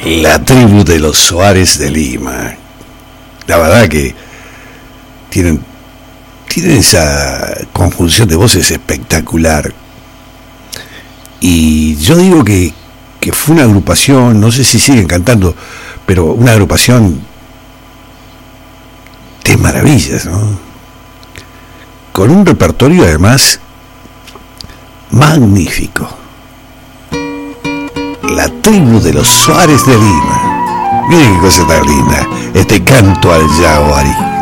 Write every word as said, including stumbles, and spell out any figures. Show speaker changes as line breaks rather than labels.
La tribu de los Suárez de Lima. La verdad que tienen, tienen esa conjunción de voces espectacular. Y yo digo que, que fue una agrupación, no sé si siguen cantando, pero una agrupación de maravillas, ¿no? Con un repertorio además magnífico. La tribu de los Suárez de Lima. Miren qué cosa tan linda, este canto al Yaguarí.